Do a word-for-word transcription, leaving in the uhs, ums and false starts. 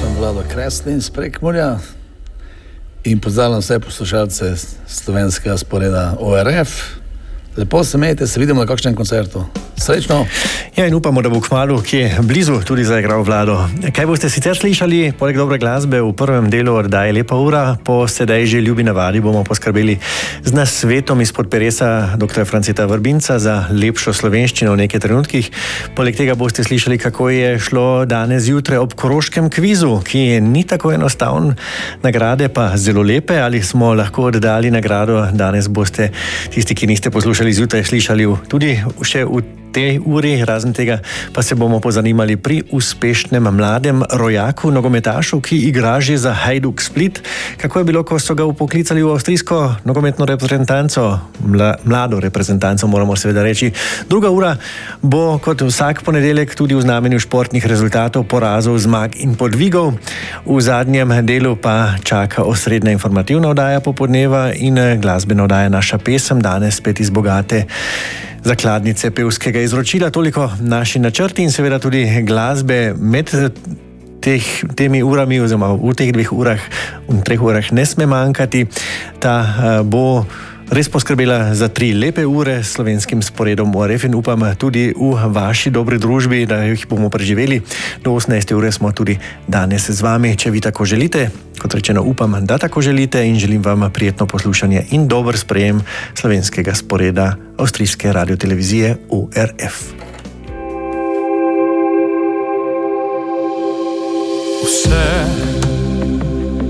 sem Vlado Kreslin iz Prekmurja in pozdravljam vse poslušalce slovenskega sporeda O R F. Lepo se imejte, se vidimo na kakšnem koncertu. Srečno! Ja, in upamo, da bo kmalu, ki je blizu, tudi zaigral Vlado. Kaj boste sicer slišali? Poleg dobre glasbe v prvem delu oddaje Lepa ura, po sedaj že ljubi navadi bomo poskrbeli z nasvetom izpod peresa doktorja Franceta Vrbinca za lepšo slovenščino v nekaj trenutkih. Poleg tega boste slišali, kako je šlo danes zjutraj ob koroškem kvizu, ki ni tako enostaven, nagrade pa zelo lepe. Ali smo lahko oddali nagrado? Danes boste tisti, ki niste poslušali zjutraj, slišali tudi še v tej uri, razen tega pa se bomo pozanimali pri uspešnem mladem rojaku, nogometašu, ki igra že za Hajduk Split. Kako je bilo, ko so ga upoklicali v avstrijsko nogometno reprezentanco, Mla, mlado reprezentanco, moramo seveda reči. Druga ura bo kot vsak ponedeljek tudi v znamenju športnih rezultatov, porazov, zmag in podvigov. V zadnjem delu pa čaka osrednja informativna oddaja popodneva in glasbena oddaja Naša pesem, danes spet iz bogate zakladnice pevskega izročila. Toliko naši načrti in seveda tudi glasbe med teh, temi urami oziroma v teh dveh urah, v treh urah ne sme manjkati. Ta uh, bo res poskrbela za tri lepe ure s slovenskim sporedom O R F in upam tudi v vaši dobri družbi, da jih bomo preživeli. Do osemnajste ure smo tudi danes z vami, če vi tako želite. Kot rečeno, upam, da tako želite in želim vam prijetno poslušanje in dober sprejem slovenskega sporeda avstrijske radiotelevizije O R F. Vse